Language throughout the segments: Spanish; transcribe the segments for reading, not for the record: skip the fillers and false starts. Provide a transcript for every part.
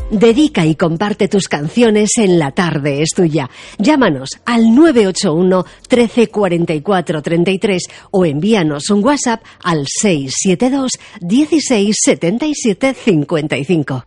Dedica y comparte tus canciones en La Tarde es Tuya. Llámanos al 981 13 44 33 o envíanos un WhatsApp al 672 16 77 55.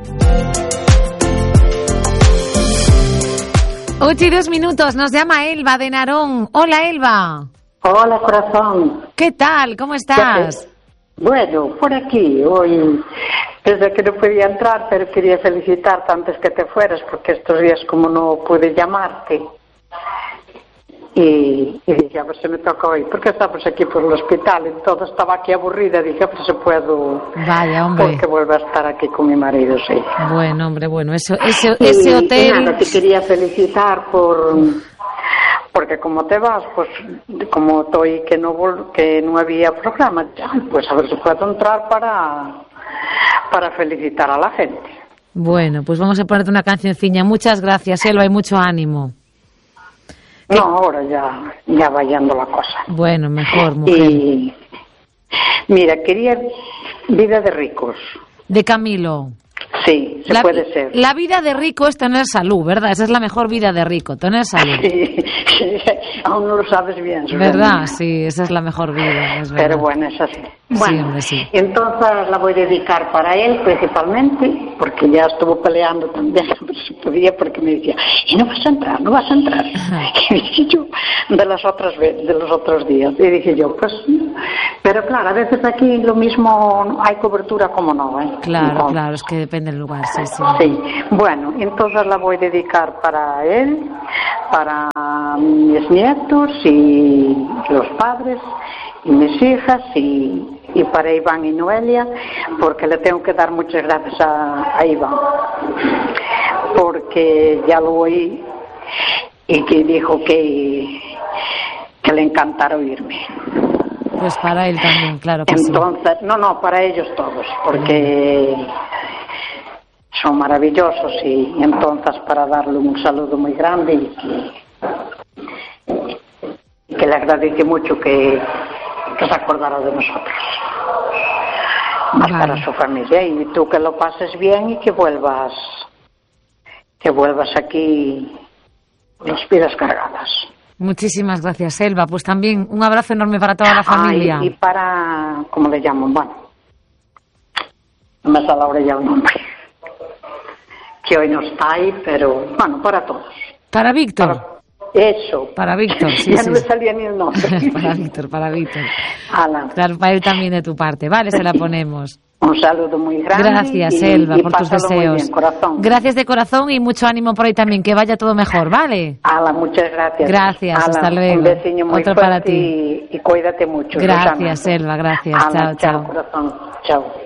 8:02, nos llama Elba de Narón. Hola, Elba. Hola, corazón. ¿Qué tal? ¿Cómo estás? Bueno, por aquí, hoy, desde que no podía entrar, pero quería felicitarte antes que te fueras, porque estos días como no pude llamarte, y dije, a ver si me toca hoy, porque estamos aquí por el hospital, y todo estaba aquí aburrida, dije, a ver si puedo... Vaya, hombre. Porque vuelvo a estar aquí con mi marido, sí. Bueno, hombre, bueno, ese hotel... Y nada, te quería felicitar porque como te vas, pues como estoy que no había programa, pues a ver si puedo entrar para felicitar a la gente. Bueno, pues vamos a ponerte una cancioncilla. Muchas gracias, Elba, y mucho ánimo. No, ahora ya va yendo la cosa. Bueno, mejor, mujer. Y mira, quería Vida de ricos. De Camilo. Sí, puede ser. La vida de rico es tener salud, ¿verdad? Esa es la mejor vida de rico, tener salud. Sí, aún no lo sabes bien. ¿Verdad? Sí, esa es la mejor vida. Es pero bueno, es así. Bueno, sí, hombre, sí. Entonces la voy a dedicar para él principalmente, porque ya estuvo peleando también, pero si podía, porque me decía, y no vas a entrar. Y dije yo, de los otros días. Y dije yo, pues, pero claro, a veces aquí lo mismo hay cobertura como no, ¿eh? Claro, claro, es que depende del lugar, sí. Sí, bueno, entonces la voy a dedicar para él, para mis nietos y los padres y mis hijas y para Iván y Noelia, porque le tengo que dar muchas gracias a Iván, porque ya lo oí y que dijo que le encantara oírme. Pues para él también, claro que entonces, sí. No, para ellos todos, porque son maravillosos y entonces para darle un saludo muy grande y que le agradece mucho que se acordara de nosotros, más para su familia, y tú que lo pases bien y que vuelvas aquí con las pilas cargadas. Muchísimas gracias, Elba. Pues también un abrazo enorme para toda la familia. Y para, ¿cómo le llaman? Bueno, no me sale ahora ya el nombre, que hoy no está ahí, pero bueno, para todos. ¿Para Víctor? Eso. Para Víctor, sí. Ya no me salía ni el nombre. para Víctor. Alan. Claro, para él también de tu parte. Vale, se la ponemos. Un saludo muy grande. Gracias, Elba, por tus deseos. Muy bien, corazón. Gracias de corazón y mucho ánimo por ahí también. Que vaya todo mejor, ¿vale? Alan, muchas gracias. Gracias, Alan, hasta luego. Un besillo muy otro fuerte para ti. Y cuídate mucho. Gracias, Elba, gracias. Alan, chao. corazón. Chao.